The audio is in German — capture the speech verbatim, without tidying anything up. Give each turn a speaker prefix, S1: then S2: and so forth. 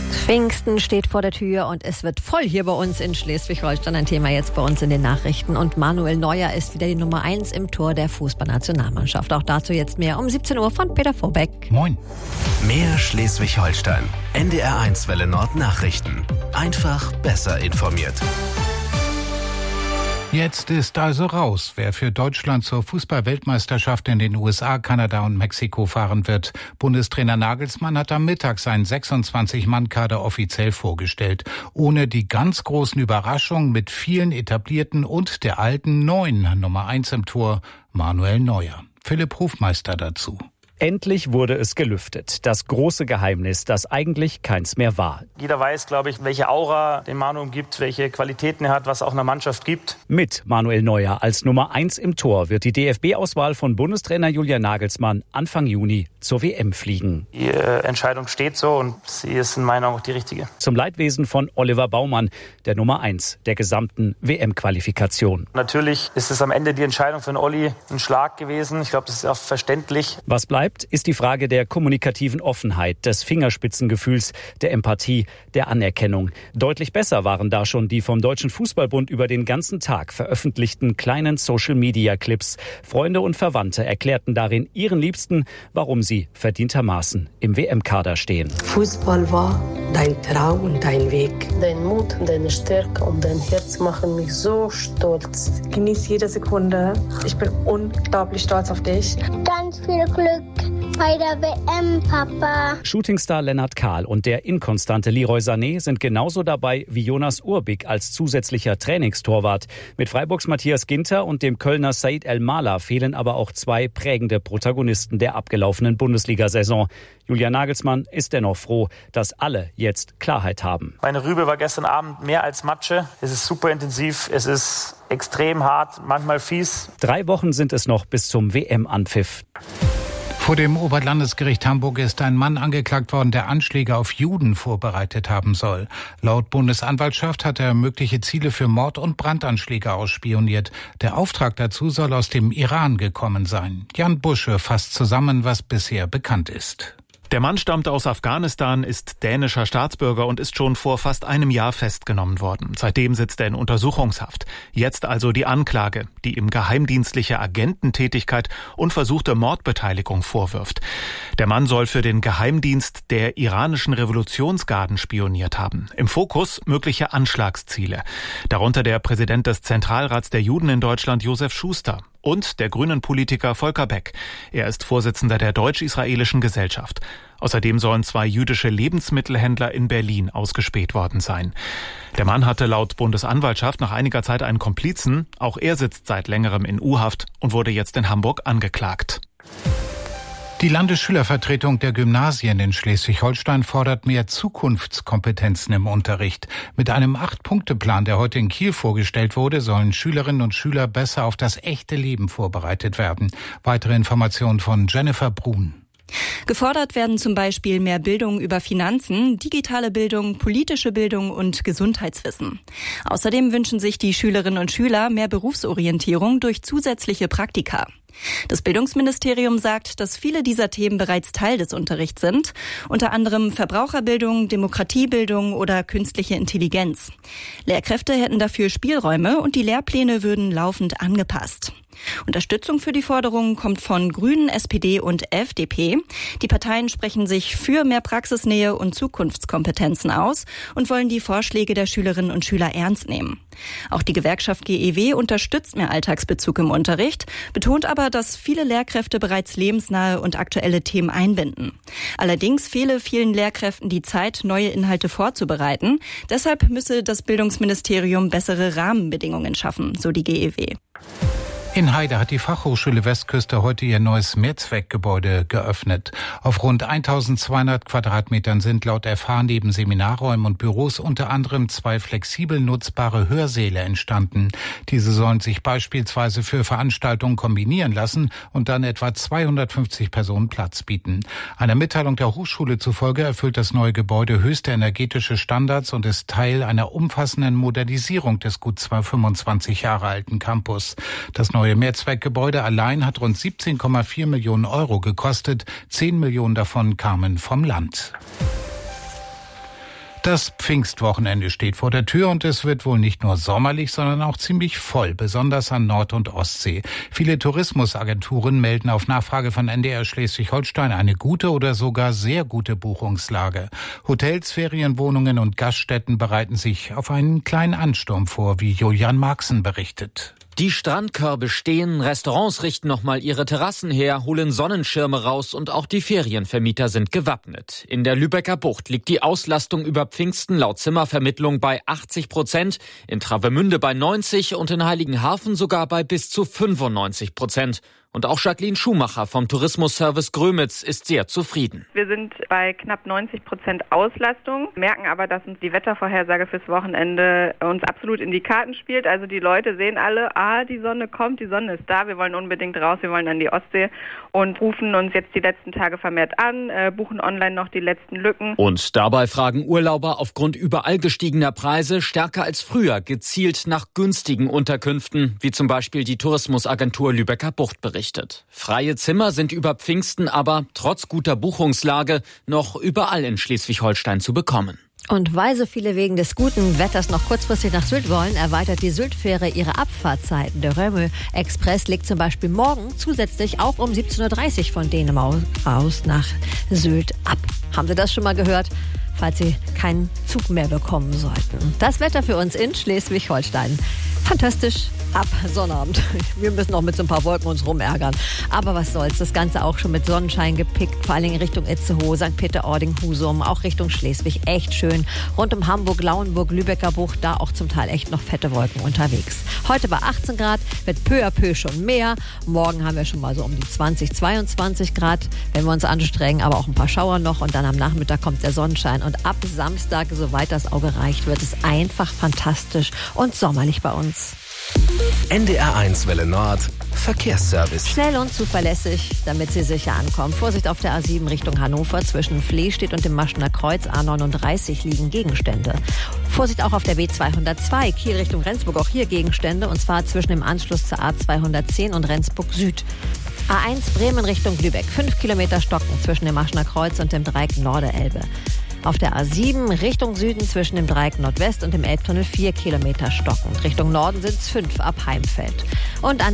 S1: Pfingsten steht vor der Tür und es wird voll hier bei uns in Schleswig-Holstein. Ein Thema jetzt bei uns in den Nachrichten. Und Manuel Neuer ist wieder die Nummer eins im Tor der Fußballnationalmannschaft. Auch dazu jetzt mehr um siebzehn Uhr von Peter Vorbeck.
S2: Moin. Mehr Schleswig-Holstein. N D R eins Welle Nord Nachrichten. Einfach besser informiert.
S3: Jetzt ist also raus, wer für Deutschland zur Fußball-Weltmeisterschaft in den U S A, Kanada und Mexiko fahren wird. Bundestrainer Nagelsmann hat am Mittag seinen sechsundzwanzig-Mann-Kader offiziell vorgestellt. Ohne die ganz großen Überraschungen mit vielen etablierten und der alten neuen Nummer eins im Tor, Manuel Neuer. Philipp Hofmeister dazu.
S4: Endlich wurde es gelüftet. Das große Geheimnis, das eigentlich keins mehr war.
S5: Jeder weiß, glaube ich, welche Aura den Manu umgibt, welche Qualitäten er hat, was auch einer Mannschaft gibt.
S4: Mit Manuel Neuer als Nummer eins im Tor wird die D F B-Auswahl von Bundestrainer Julian Nagelsmann Anfang Juni zur W M fliegen.
S5: Die äh, Entscheidung steht so und sie ist in meiner Augen auch die richtige.
S4: Zum Leidwesen von Oliver Baumann, der Nummer eins der gesamten W M-Qualifikation.
S5: Natürlich ist es am Ende die Entscheidung für den Olli ein Schlag gewesen. Ich glaube, das ist auch verständlich.
S4: Was bleibt, ist die Frage der kommunikativen Offenheit, des Fingerspitzengefühls, der Empathie, der Anerkennung. Deutlich besser waren da schon die vom Deutschen Fußballbund über den ganzen Tag veröffentlichten kleinen Social-Media-Clips. Freunde und Verwandte erklärten darin ihren Liebsten, warum sie verdientermaßen im W M-Kader stehen.
S6: Fußball war dein Traum und dein Weg.
S7: Dein Mut, deine Stärke und dein Herz machen mich so stolz.
S8: Genieß jede Sekunde. Ich bin unglaublich stolz auf dich.
S9: Ganz viel Glück bei der W M, Papa.
S4: Shootingstar Lennart Kahl und der inkonstante Leroy Sané sind genauso dabei wie Jonas Urbik als zusätzlicher Trainingstorwart. Mit Freiburgs Matthias Ginter und dem Kölner Said El-Mala fehlen aber auch zwei prägende Protagonisten der abgelaufenen Bundesliga-Saison. Julian Nagelsmann ist dennoch froh, dass alle jetzt Klarheit haben.
S5: Meine Rübe war gestern Abend mehr als Matsche. Es ist super intensiv, es ist extrem hart, manchmal fies.
S4: Drei Wochen sind es noch bis zum W M-Anpfiff.
S3: Vor dem Oberlandesgericht Hamburg ist ein Mann angeklagt worden, der Anschläge auf Juden vorbereitet haben soll. Laut Bundesanwaltschaft hat er mögliche Ziele für Mord- und Brandanschläge ausspioniert. Der Auftrag dazu soll aus dem Iran gekommen sein. Jan Busche fasst zusammen, was bisher bekannt ist.
S10: Der Mann stammt aus Afghanistan, ist dänischer Staatsbürger und ist schon vor fast einem Jahr festgenommen worden. Seitdem sitzt er in Untersuchungshaft. Jetzt also die Anklage, die ihm geheimdienstliche Agententätigkeit und versuchte Mordbeteiligung vorwirft. Der Mann soll für den Geheimdienst der iranischen Revolutionsgarden spioniert haben. Im Fokus mögliche Anschlagsziele. Darunter der Präsident des Zentralrats der Juden in Deutschland, Josef Schuster. Und der grünen Politiker Volker Beck. Er ist Vorsitzender der Deutsch-Israelischen Gesellschaft. Außerdem sollen zwei jüdische Lebensmittelhändler in Berlin ausgespäht worden sein. Der Mann hatte laut Bundesanwaltschaft nach einiger Zeit einen Komplizen. Auch er sitzt seit längerem in U-Haft und wurde jetzt in Hamburg angeklagt.
S3: Die Landesschülervertretung der Gymnasien in Schleswig-Holstein fordert mehr Zukunftskompetenzen im Unterricht. Mit einem Acht-Punkte-Plan, der heute in Kiel vorgestellt wurde, sollen Schülerinnen und Schüler besser auf das echte Leben vorbereitet werden. Weitere Informationen von Jennifer Brun.
S11: Gefordert werden zum Beispiel mehr Bildung über Finanzen, digitale Bildung, politische Bildung und Gesundheitswissen. Außerdem wünschen sich die Schülerinnen und Schüler mehr Berufsorientierung durch zusätzliche Praktika. Das Bildungsministerium sagt, dass viele dieser Themen bereits Teil des Unterrichts sind, unter anderem Verbraucherbildung, Demokratiebildung oder künstliche Intelligenz. Lehrkräfte hätten dafür Spielräume und die Lehrpläne würden laufend angepasst. Unterstützung für die Forderungen kommt von Grünen, S P D und F D P. Die Parteien sprechen sich für mehr Praxisnähe und Zukunftskompetenzen aus und wollen die Vorschläge der Schülerinnen und Schüler ernst nehmen. Auch die Gewerkschaft G E W unterstützt mehr Alltagsbezug im Unterricht, betont aber, dass viele Lehrkräfte bereits lebensnahe und aktuelle Themen einbinden. Allerdings fehle vielen Lehrkräften die Zeit, neue Inhalte vorzubereiten. Deshalb müsse das Bildungsministerium bessere Rahmenbedingungen schaffen, so die G E W.
S3: In Heide hat die Fachhochschule Westküste heute ihr neues Mehrzweckgebäude geöffnet. Auf rund eintausendzweihundert Quadratmetern sind laut F H neben Seminarräumen und Büros unter anderem zwei flexibel nutzbare Hörsäle entstanden. Diese sollen sich beispielsweise für Veranstaltungen kombinieren lassen und dann etwa zweihundertfünfzig Personen Platz bieten. Einer Mitteilung der Hochschule zufolge erfüllt das neue Gebäude höchste energetische Standards und ist Teil einer umfassenden Modernisierung des gut fünfundzwanzig Jahre alten Campus. Das neue Mehrzweckgebäude allein hat rund siebzehn Komma vier Millionen Euro gekostet. zehn Millionen davon kamen vom Land. Das Pfingstwochenende steht vor der Tür und es wird wohl nicht nur sommerlich, sondern auch ziemlich voll, besonders an Nord- und Ostsee. Viele Tourismusagenturen melden auf Nachfrage von N D R Schleswig-Holstein eine gute oder sogar sehr gute Buchungslage. Hotels, Ferienwohnungen und Gaststätten bereiten sich auf einen kleinen Ansturm vor, wie Julian Marxen berichtet.
S12: Die Strandkörbe stehen, Restaurants richten nochmal ihre Terrassen her, holen Sonnenschirme raus und auch die Ferienvermieter sind gewappnet. In der Lübecker Bucht liegt die Auslastung über Pfingsten laut Zimmervermittlung bei achtzig Prozent, in Travemünde bei neunzig und in Heiligenhafen sogar bei bis zu fünfundneunzig Prozent. Und auch Jacqueline Schumacher vom Tourismusservice Grömitz ist sehr zufrieden.
S13: Wir sind bei knapp neunzig Prozent Auslastung, merken aber, dass uns die Wettervorhersage fürs Wochenende uns absolut in die Karten spielt. Also die Leute sehen alle, ah, die Sonne kommt, die Sonne ist da, wir wollen unbedingt raus, wir wollen an die Ostsee und rufen uns jetzt die letzten Tage vermehrt an, äh, buchen online noch die letzten Lücken.
S12: Und dabei fragen Urlauber aufgrund überall gestiegener Preise stärker als früher gezielt nach günstigen Unterkünften, wie zum Beispiel die Tourismusagentur Lübecker Bucht berichtet. Freie Zimmer sind über Pfingsten aber trotz guter Buchungslage noch überall in Schleswig-Holstein zu bekommen.
S1: Und weil so viele wegen des guten Wetters noch kurzfristig nach Sylt wollen, erweitert die Sylt-Fähre ihre Abfahrtzeiten. Der Römö Express legt zum Beispiel morgen zusätzlich auch um siebzehn Uhr dreißig von Dänemark aus nach Sylt ab. Haben Sie das schon mal gehört? Falls Sie keinen Zug mehr bekommen sollten. Das Wetter für uns in Schleswig-Holstein. Fantastisch ab Sonnabend. Wir müssen noch mit so ein paar Wolken uns rumärgern. Aber was soll's, das Ganze auch schon mit Sonnenschein gepickt, vor allen Dingen Richtung Itzehoe, Sankt Peter-Ording, Husum, auch Richtung Schleswig, echt schön. Rund um Hamburg, Lauenburg, Lübecker Bucht, da auch zum Teil echt noch fette Wolken unterwegs. Heute bei achtzehn Grad, wird peu à peu schon mehr. Morgen haben wir schon mal so um die zwanzig, zweiundzwanzig Grad, wenn wir uns anstrengen, aber auch ein paar Schauer noch und dann am Nachmittag kommt der Sonnenschein und ab Samstag, soweit das Auge reicht, wird es einfach fantastisch und sommerlich bei uns.
S2: N D R eins Welle Nord, Verkehrsservice.
S1: Schnell und zuverlässig, damit Sie sicher ankommen. Vorsicht auf der A sieben Richtung Hannover. Zwischen Flehstedt und dem Maschener Kreuz A neununddreißig liegen Gegenstände. Vorsicht auch auf der B zweihundertzwei, Kiel Richtung Rendsburg. Auch hier Gegenstände, und zwar zwischen dem Anschluss zur A zweihundertzehn und Rendsburg Süd. A eins Bremen Richtung Lübeck. Fünf Kilometer Stocken zwischen dem Maschener Kreuz und dem Dreieck Norderelbe. Auf der A sieben Richtung Süden zwischen dem Dreieck Nordwest und dem Elbtunnel vier Kilometer stockend. Richtung Norden sind es fünf ab Heimfeld. Und an